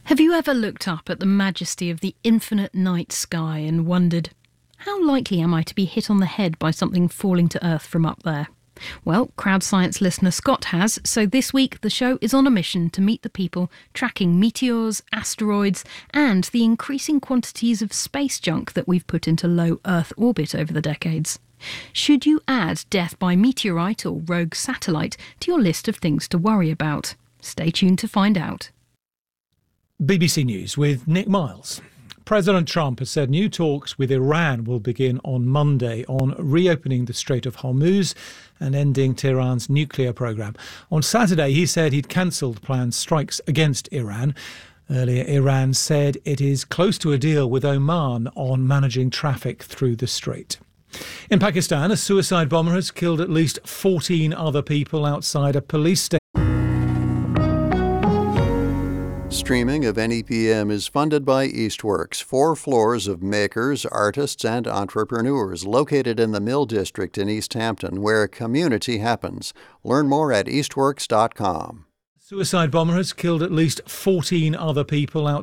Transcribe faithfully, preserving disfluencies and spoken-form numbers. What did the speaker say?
Have you ever looked up at the majesty of the infinite night sky and wondered, how likely am I to be hit on the head by something falling to Earth from up there? Well, Crowd Science listener Scott has, so this week the show is on a mission to meet the people tracking meteors, asteroids, and the increasing quantities of space junk that we've put into low Earth orbit over the decades. Should you add death by meteorite or rogue satellite to your list of things to worry about? Stay tuned to find out. B B C News with Nick Miles. President Trump has said new talks with Iran will begin on Monday on reopening the Strait of Hormuz and ending Tehran's nuclear programme. On Saturday, he said he'd cancelled planned strikes against Iran. Earlier, Iran said it is close to a deal with Oman on managing traffic through the strait. In Pakistan, a suicide bomber has killed at least fourteen other people outside a police station. Streaming of N E P M is funded by Eastworks, four floors of makers, artists, and entrepreneurs located in the Mill District in East Hampton, where community happens. Learn more at eastworks dot com. Suicide bomber has killed at least fourteen other people outside